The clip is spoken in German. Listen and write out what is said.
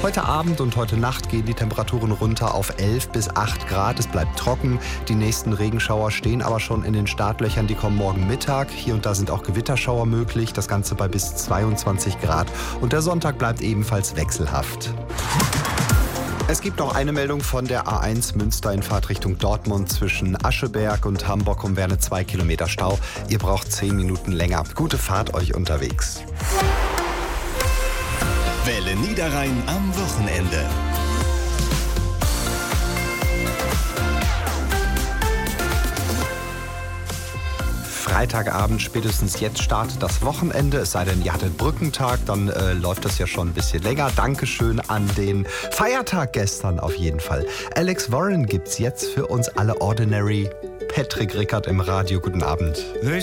Heute Abend und heute Nacht gehen die Temperaturen runter auf 11 bis 8 Grad. Es bleibt trocken. Die nächsten Regenschauer stehen aber schon in den Startlöchern. Die kommen morgen Mittag. Hier und da sind auch Gewitterschauer möglich. Das Ganze bei bis 22 Grad. Und der Sonntag bleibt ebenfalls wechselhaft. Es gibt noch eine Meldung von der A1 Münster in Fahrtrichtung Dortmund zwischen Ascheberg und Hamburg-Umwerne 2 Kilometer Stau. Ihr braucht 10 Minuten länger. Gute Fahrt euch unterwegs. Welle Niederrhein am Wochenende. Freitagabend, spätestens jetzt startet das Wochenende. Es sei denn, ihr hattet Brückentag, dann läuft das ja schon ein bisschen länger. Dankeschön an den Feiertag gestern auf jeden Fall. Alex Warren gibt's jetzt für uns alle Ordinary. Patrick Rickert im Radio. Guten Abend.